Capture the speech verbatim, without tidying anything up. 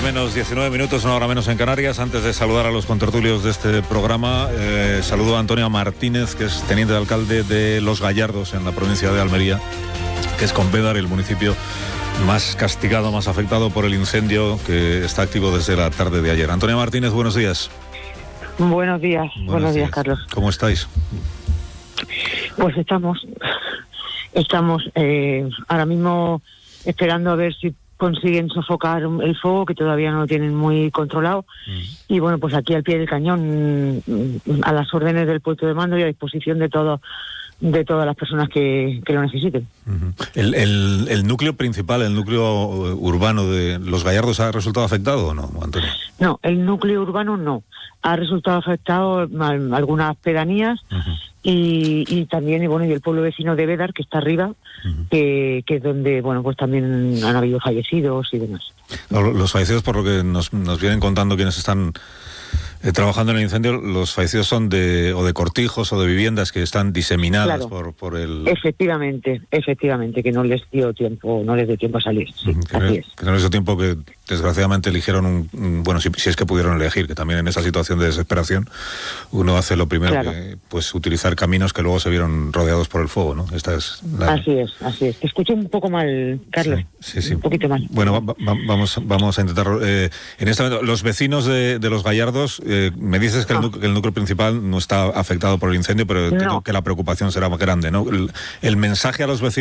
diez menos diecinueve minutos, una hora menos en Canarias. Antes de saludar a los contertulios de este programa, eh, saludo a Antonio Martínez, que es teniente de alcalde de Los Gallardos, en la provincia de Almería, que es Pontevedra, el municipio más castigado, más afectado por el incendio que está activo desde la tarde de ayer. Antonio Martínez, buenos días. Buenos días, buenos, buenos días, días, Carlos. ¿Cómo estáis? Pues estamos, estamos eh, ahora mismo esperando a ver si consiguen sofocar el fuego, que todavía no lo tienen muy controlado. Mm. Y bueno, pues aquí al pie del cañón, a las órdenes del puesto de mando y a disposición de todo, de todas las personas que, que lo necesiten. Uh-huh. el, el, ¿El núcleo principal, el núcleo urbano de Los Gallardos ha resultado afectado o no, Antonio? No, el núcleo urbano no. Ha resultado afectado algunas pedanías. Uh-huh. Y, y también y bueno y el pueblo vecino de Bédar, que está arriba, uh-huh. que, que es donde bueno pues también han habido fallecidos y demás. Los fallecidos, por lo que nos, nos vienen contando quienes están eh, trabajando en el incendio, los fallecidos son de o de cortijos o de viviendas que están diseminadas claro. por, por el... Efectivamente, efectivamente, que no les dio tiempo, no les dio tiempo a salir, sí, uh-huh. que, así no, es. que no les dio tiempo, que desgraciadamente eligieron un, un bueno, si, si es que pudieron elegir, que también en esa situación de desesperación uno hace lo primero claro. que pues utilizar caminos que luego se vieron rodeados por el fuego, ¿no? Esta es la... Así es, así es. Te escucho un poco mal, Carlos. Sí, sí, sí. Un poquito mal. Bueno, va, va, vamos, vamos a intentar. Eh, en este momento, los vecinos de, de Los Gallardos, eh, me dices que, no. el núcleo, que el núcleo principal no está afectado por el incendio, pero no. que la preocupación será más grande, ¿no? El, el mensaje a los vecinos